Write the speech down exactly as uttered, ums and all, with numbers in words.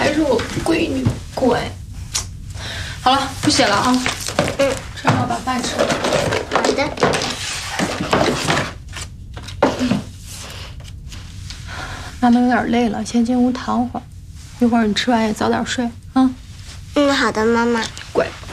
还是我闺女乖。好了，不写了啊。嗯，正好把饭吃了。 好的。 嗯，妈妈有点累了，先进屋躺会儿。一会儿你吃完也早点睡啊。 嗯，好的，妈妈。 乖。